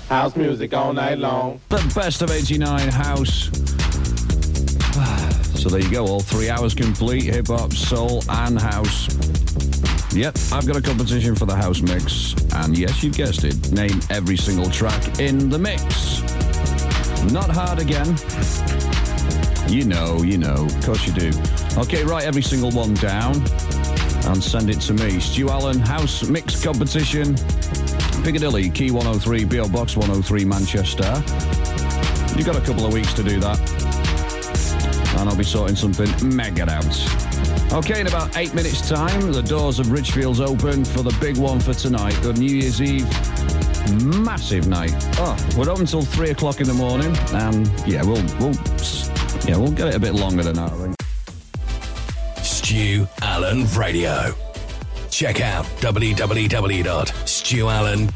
House music all night long. The best of 89 house. So there you go, all 3 hours complete, hip-hop, soul and house. Yep, I've got a competition for the house mix. And yes, you guessed it, name every single track in the mix. Not hard again. You know, of course you do. Okay, write every single one down and send it to me. Stu Allen, House Mix Competition, Piccadilly, Key 103, PO Box 103, Manchester. You've got a couple of weeks to do that. And I'll be sorting something mega out. Okay, in about 8 minutes' time, the doors of Richfield's open for the big one for tonight, the New Year's Eve massive night. Oh, we're open until 3 o'clock in the morning, and we'll get it a bit longer than that, I think. Stu Allen Radio. Check out www.stuallen.com.